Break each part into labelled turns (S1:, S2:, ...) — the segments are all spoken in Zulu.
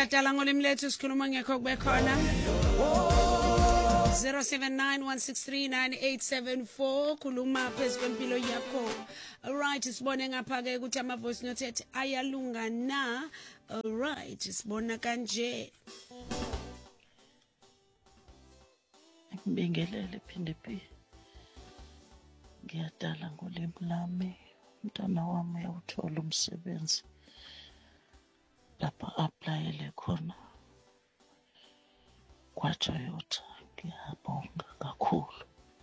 S1: Siyadala ngolimi lethu sikhuluma ngekho kube khona 0791639874 khuluma phezu kwempilo yakho. Alright, sibone ngapha ke ukuthi ama voice note ethi ayalunga na. Alright, sibona kanje.
S2: Ngibingelele phinde phi. Ngiyadala ngolimi lami. Umntana wami uyawuthola umsebenzi lapha applyele khona kwaJoyota. Ngiyabonga kakhulu.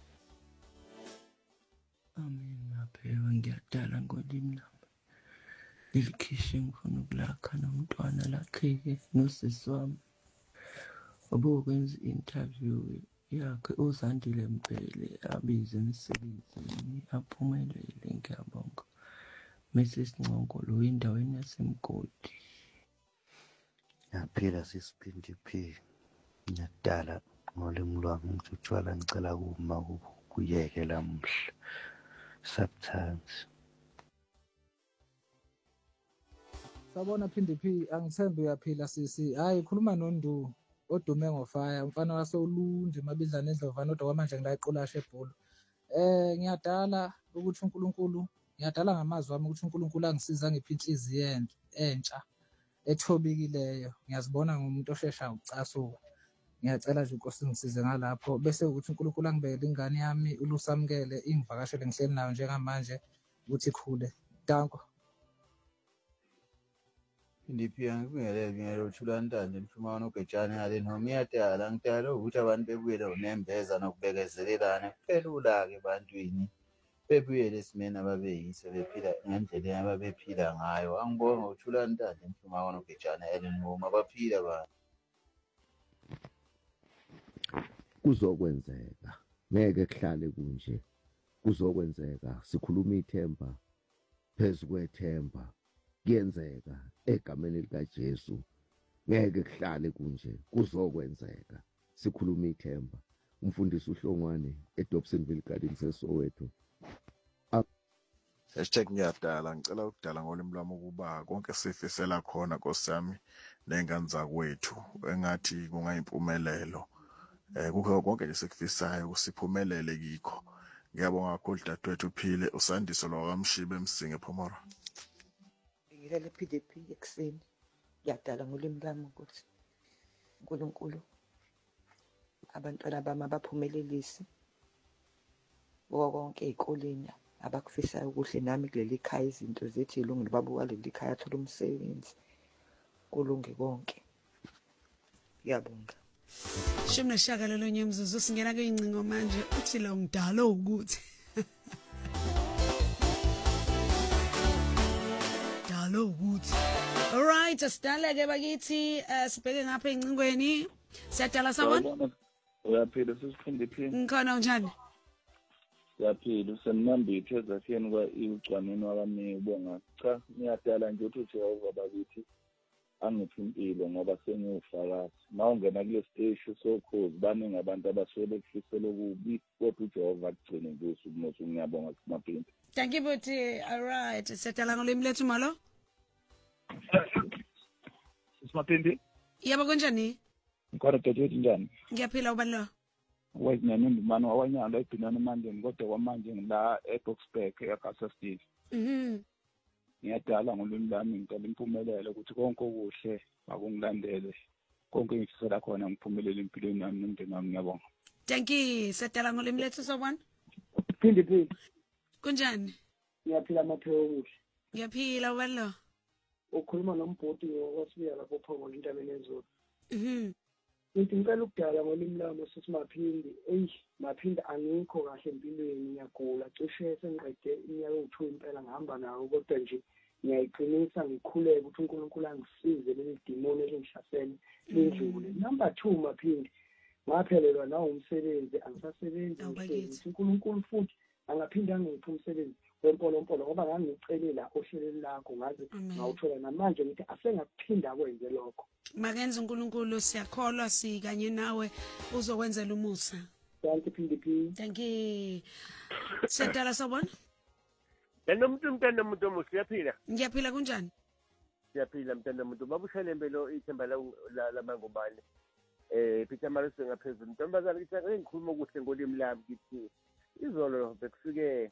S3: Amen. Ngaphela ngiyadala ngolimi lami. Lilikhishe ngifuna ukulakha nomntwana lakheke nosisi wami. Obokwenza i-interview yakhe uZandile Mcele abize emsebenzini aphumelele, ngiyabonga. Mrs Ncongolo endaweni yaseMgodi.
S4: Ngiyaphila sisiphindi phi. Ngiyadala ngolimi lwami ngithi utshwala ngicela kuma kuyeke lamuhla. Sometimes.
S5: Sabona phindi phi, angithembi uyaphila sisi. Hayi khuluma noNdu odume ngofaya, umfana waseUlundi Mabidlana eNdlovana kodwa kwamanje ngilayiqulashe ebholo. Ngiyadala ukuthi uNkulunkulu, ngiyadala ngamazwi wami ukuthi uNkulunkulu angisiza ngiphi inhliziyo entsha ethobikileyo. Ngiyazibona ngumuntu oshesha ukucasuka. Ngiyacela nje uNkosi ngisize ngalapho bese ukuthi uNkulunkulu angibekele ingane yami ulusamukele ingivakashele ngihleli nayo njengamanje ukuthi ikhule. Danko.
S6: Ndiphiya ngibingelele uThulantande Mfumana uGetshane ngale noma ngiyadala ngidala ukuthi abantu bebuyele unembeza nokubekezelelana kuphelula-ke ebantwini bebuyele esimeni ababeyiso bephila ngendlela ababephila ngayo. Angibonga uThulantande Mfumana uGetshane noma baphila abantu.
S7: Kuzokwenzeka, ngeke kuhlale kunje. Kuzokwenzeka, sikhuluma ithemba phezu kwethemba. Kuyenzeka egameni likaJesu. Ngeke kuhlale kunje, kuzokwenzeka. Sikhuluma ithemba. Umfundisi uHlongwane eDobsonville Garden seSoweto.
S8: #ngiyadala ngicela ukudala ngolimi lwami ukuba konke sifisela khona Nkosi yami nengane zakwethu engathi kungayimpumelelo. Kukho konke nje sikufisayo kusiphumelele kikho. Ngiyabonga kakhulu dadewethu uphile usandiso lwakamshibe emsinge Phomoro.
S2: Ngilele PDP ekuseni. Ngiyadala ngolimi lami ukuthi uNkulunkulu abantwana bami abaphumelelisi konke ezikoleni abakufisayo kuhle nami kuleli khaya izinto zethu ilungile baba waleli khaya athola umsebenzi kulunge konke. Ngiyabonga.
S1: Shimna shaka lolonye mzuzu singena kuyincingo manje uthi lo ngidalo ukuthi dalo ukuthi. Alright, asidala ke bakithi sibheke ngapha encingweni. Siyadala sabona.
S9: Uyaphila sisiphinde phi.
S1: Ngikhona unjani?
S9: Uyaphila usemnambithe ezafiyeni kwa ucwaneni wakami ubonga. Cha ngiyadala nje ukuthi uJehova bakithi angiphi impilo ngoba sengiyufakazi. Mawungena kule stage sokhozi baningi abantu abaswele kufisela okubi kodwa uJehova agcine ngesuku nosuku. Ngiyabonga kuMapimpi.
S1: Thank you buti. Alright, siyadala ngolimi lethu malo.
S9: Sismapimpi?
S1: Yebo kunjani?
S9: Ngikhona dadewethu njani?
S1: Ngiyaphila ubani lo?
S9: Wayinene ndimani wawanyanga egcinana emandeni kodwa kwamanje ngila eBoxburg eGasa State. Ngiyadala ngolimi lami ngicela impumelelo ukuthi konke okuhle akungilandele. Konke ngifisela khona ngiphumelele empilweni yami nomndeni wami. Ngiyabonga.
S1: Thank you. Siyadala ngolimi lethu sobona.
S10: Phinde.
S1: Kunjani?
S10: Ngiyaphila amapheo kuhle.
S1: Ngiyaphila ubani lo?
S10: Ukhuluma nombhodi wasibiya lapho phoko intabeni ezolo. Ngithi ngicela ukudala ngolimi lami sisimaphindi. Maphindi angikho kahle empilweni, ngiyagula cishe sengiqede iminyaka ewu2 impela ngihamba nawo kodwa nje ngiyayiqinisa ngikhuleke ukuthi uNkulunkulu angisize leli demoni elingihlasele lindlule. Number 2 maphindi ngaphelelwa nawo umsebenzi angisasebenzi ukuthi uNkulunkulu futhi angaphinda angiphe umsebenzi wempolompolo ngoba ngangicelela ohlelweni lakho ngaze ngawuthola namanje ngithi asengakuphinda kwenze lokho.
S1: Makenza uNkulunkulu siyakholwa sikanye nawe uzokwenzela umusa.
S10: Thank you PDP.
S1: Thank you. Siyadala sabona.
S11: Nomuntu umntana umuntu omuhle uyaphila.
S1: Ngiyaphila kunjani?
S11: siyaphila mntana muntu baba uShelembe lo ithemba la mangubane Peter Mariso ngaphezulu ntombazana ngithi ngikhuluma kuhle ngolimi lami ngithi izolo bekufike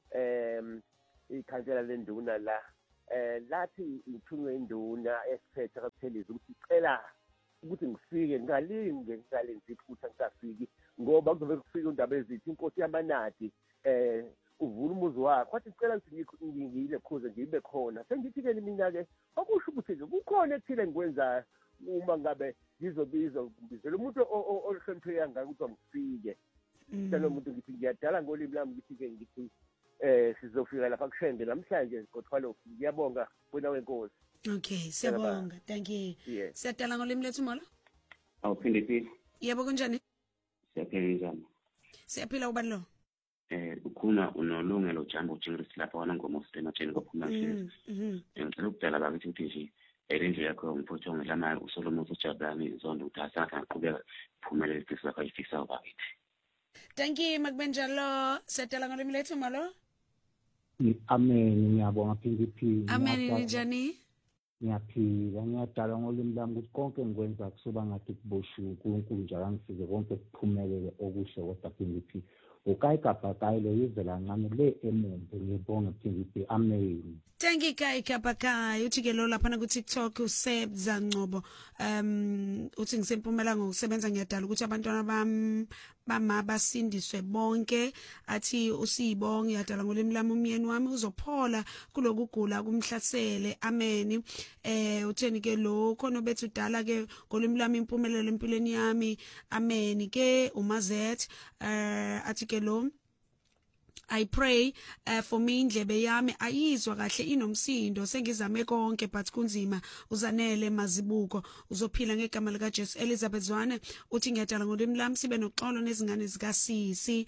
S11: ikhansela lenduna la lathi ngithunywe induna esiphethe kaPhelizi ukuthi icela ukuthi ngifike ngalinge ngisalenzi futhi ngisafiki ngoba kuzobe kufika indaba ezithi inkosi yamanadi uvula umuzi wakhe wathi icela ukuthi ngingile kuze ngibe khona sengithi-ke mina ke okusho ukuthi kukhona ekuthile engikwenzayo uma ngabe ngizobizela umuntu ohlonipheke ngaka ukuthi ngifike lo muntu ngithi ngiyadala ngolimi lami ngithi sizofika lapha kushende namhlanje kodwa ngiyabonga wena wenkosi.
S1: Okay, siyabonga. Thank you. Siyadala ngolimi lethu mola.
S12: Awuphinde phi?
S1: Yebo kunjani?
S12: Siyaphila njani?
S1: Siyaphila ubani lo?
S12: Ukhuna unolungelo jambo Jingris lapha wana ngoMostem atsheni kophuma nje. Ngicela ukudala bakithi ukuthi nje elendlu yakho ngiphothi ngilama uSolomon uJabulani izondo ukuthi asakha ngaqhubeka phumelele ifisa yakho ifisa bakithi.
S1: Thank you Makbenjalo. Siyadala ngolimi lethu mola.
S13: Amen, ngiyabonga phindiphi.
S1: Amen njani?
S13: Ngiyaphila ngiyadala ngolimi lami ukuthi konke ngikwenza kusoba ngathi kuboshiwe uNkulunkulu njalo angisize konke kuphumelele okuhle kodwa phindiphi. Ukayi lo yizela ngane le emumbe ngibonga phindiphi. Amen.
S1: Thank you Kai Kapakai uthi ke lo lapha na ku TikTok usebza Ngcobo uthi ngisempumela ngokusebenza ngiyadala ukuthi abantwana bama basindiswe bonke athi usibonge yadala ngolimi lami umyeni wami uzophola kulokugula kumhlasele amen utheni ke lo khona bethu dala ke ngolimi lami impumelelo empilweni yami amen ke umazet athi ke lo I pray for me indlebe yami ayizwa kahle inomsindo sengizame konke but kunzima uzanele mazibuko uzophila ngegama lika Jesu. Elizabeth Zwane uthi ngiyadala ngolimi lami sibe noxolo nezingane zikaSisi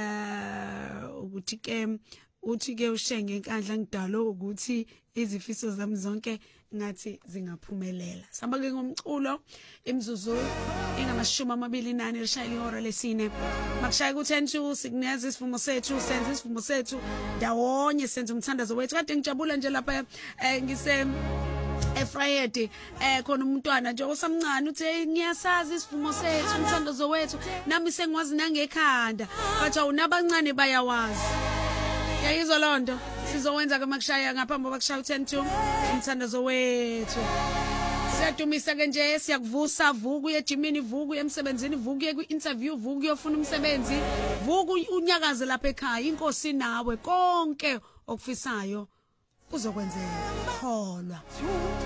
S1: uthi ke ushenge enkandla ngidalo ukuthi izifiso zami zonke ngathi zingaphumelela. Samba ke ngomculo imzuzu ingamashumi 28 lishayile ihora lesine makushaya ku10 signeza isivumo sethu senze isivumo sethu ndawonye senze umthandazo wethu kade ngijabula nje lapha ngise Friday khona umntwana nje osamncane uthi ngiyasazi isivumo sethu umthandazo wethu nami sengiwazi nangekhanda bathi awunabancane bayawazi yayizwa lonto sizowenza kamakushaya ngaphambi kokushaya u10 umthandazo wethu siyadumisa ke nje siyakuvusa vuku ejimini vuku emsebenzini vuku ku-interview vuku uyofuna umsebenzi vuku unyakaze lapha ekhaya inkosi nawe konke okufisayo uzokwenzeka kholwa